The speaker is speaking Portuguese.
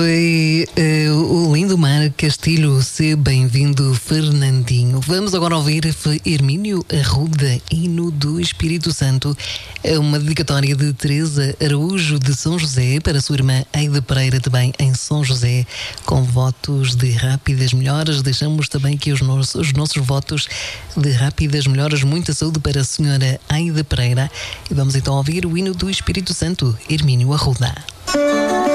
Foi o Lindomar Castilho, se bem-vindo, Fernandinho. Vamos agora ouvir Hermínio Arruda, Hino do Espírito Santo. É uma dedicatória de Teresa Araújo de São José para sua irmã Aida Pereira, também em São José, com votos de rápidas melhoras. Deixamos também aqui os nossos votos de rápidas melhoras. Muita saúde para a senhora Aida Pereira. E vamos então ouvir o Hino do Espírito Santo, Hermínio Arruda.